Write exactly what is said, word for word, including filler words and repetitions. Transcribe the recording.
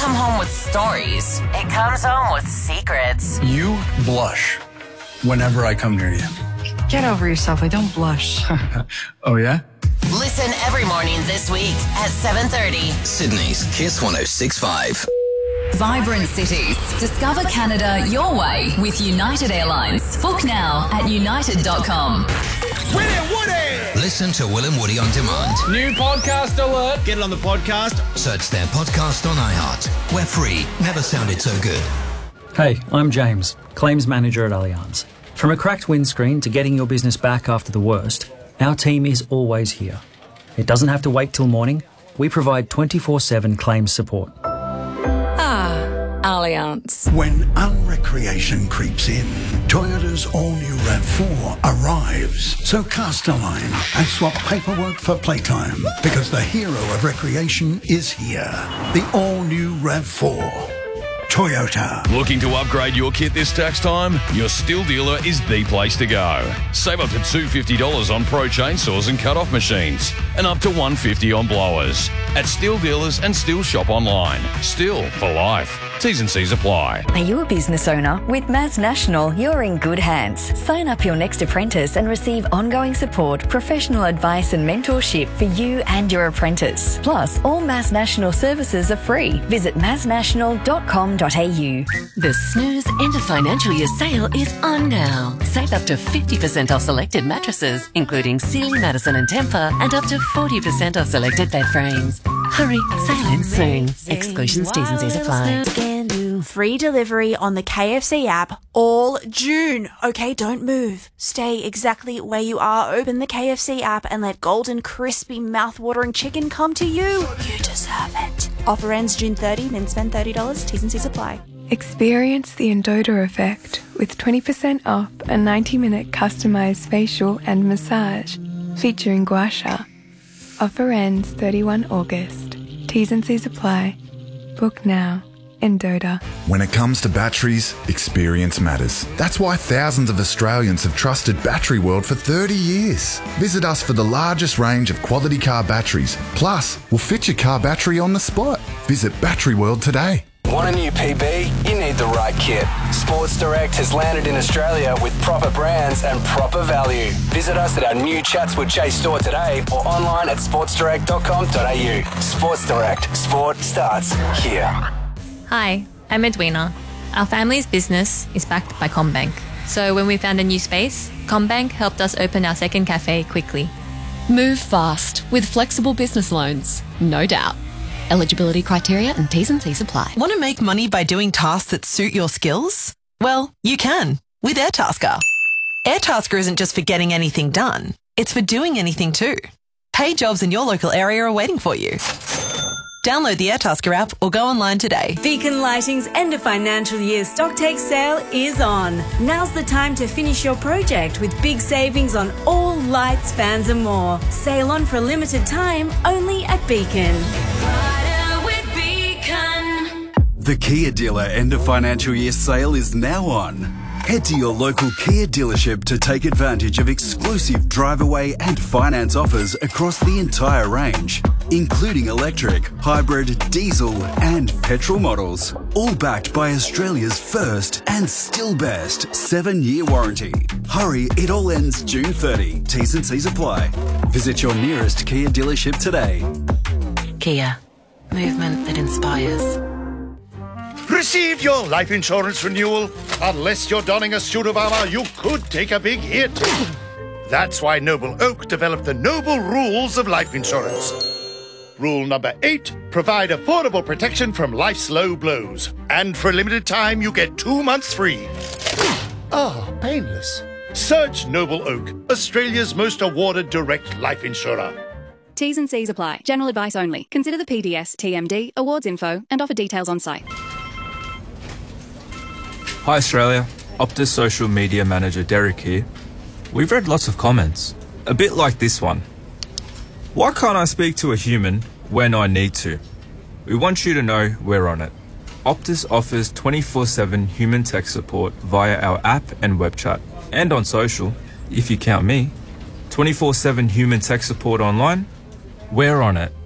come home with stories. It comes home with secrets. You blush whenever I come near you. Get over yourself. I don't blush. Oh, yeah? Listen every morning this week at seven thirty. Sydney's Kiss one oh six point five. Vibrant cities. Discover Canada your way with United Airlines. Book now at united dot com. William Woody! Listen to Will and Woody on demand. New podcast alert. Get it on the podcast. Search their podcast on iHeart. We're free. Never sounded so good. Hey, I'm James, Claims Manager at Allianz. From a cracked windscreen to getting your business back after the worst, our team is always here. It doesn't have to wait till morning. We provide twenty-four seven claims support. Ah, Allianz. When unrecreation creeps in, Toyota's all-new RAV four arrives. So cast a line and swap paperwork for playtime, because the hero of recreation is here. The all-new RAV four. Toyota. Looking to upgrade your kit this tax time? Your Stihl dealer is the place to go. Save up to two hundred fifty dollars on pro chainsaws and cut-off machines, and up to one hundred fifty dollars on blowers. At Stihl dealers and Stihl shop online. Stihl for life. T's and C's apply. Are you a business owner? With Mass National, you're in good hands. Sign up your next apprentice and receive ongoing support, professional advice and mentorship for you and your apprentice. Plus, all Mass National services are free. Visit mass national dot com dot a u. The Snooze End of Financial Year sale is on now. Save up to fifty percent off selected mattresses, including Sealy, Madison and Tempur, and up to forty percent off selected bed frames. Hurry, sale ends soon. Exclusions, T's and C's apply. Free delivery on the K F C app all June. Okay, don't move. Stay exactly where you are. Open the K F C app and let golden, crispy, mouth-watering chicken come to you. You deserve it. Offer ends June thirtieth, then spend thirty dollars. T's and C's apply. Experience the Endota effect with twenty percent off a ninety minute customised facial and massage featuring gua sha. Offer ends thirty-first of August. T's and C's apply. Book now. Endota. When it comes to batteries, experience matters. That's why thousands of Australians have trusted Battery World for thirty years. Visit us for the largest range of quality car batteries. Plus, we'll fit your car battery on the spot. Visit Battery World today. Want a new P B? You need the right kit. Sports Direct has landed in Australia with proper brands and proper value. Visit us at our new Chatswood Chase store today or online at sports direct dot com dot a u. Sports Direct. Sport starts here. Hi, I'm Edwina. Our family's business is backed by CommBank. So when we found a new space, CommBank helped us open our second cafe quickly. Move fast with flexible business loans, no doubt. Eligibility criteria and T's and C's apply. Want to make money by doing tasks that suit your skills? Well, you can with Airtasker. Airtasker isn't just for getting anything done, it's for doing anything too. Paid jobs in your local area are waiting for you. Download the Airtasker app or go online today. Beacon Lighting's end of financial year stocktake sale is on. Now's the time to finish your project with big savings on all lights, fans and more. Sale on for a limited time only at Beacon. The Kia Dealer end of financial year sale is now on. Head to your local Kia dealership to take advantage of exclusive drive away and finance offers across the entire range, including electric, hybrid, diesel and petrol models. All backed by Australia's first and still best seven-year warranty. Hurry, it all ends June thirtieth. T's and C's apply. Visit your nearest Kia dealership today. Kia. Movement that inspires. Received your life insurance renewal? Unless you're donning a suit of armour, you could take a big hit. That's why Noble Oak developed the Noble Rules of Life Insurance. Rule number eight, provide affordable protection from life's low blows. And for a limited time, you get two months free. Ah, oh, painless. Search Noble Oak, Australia's most awarded direct life insurer. T's and C's apply. General advice only. Consider the P D S, T M D, awards info, and offer details on site. Hi Australia, Optus Social Media Manager Derek here. We've read lots of comments, a bit like this one. Why can't I speak to a human when I need to? We want you to know we're on it. Optus offers twenty-four seven human tech support via our app and web chat, and on social, if you count me. twenty-four seven human tech support online, we're on it.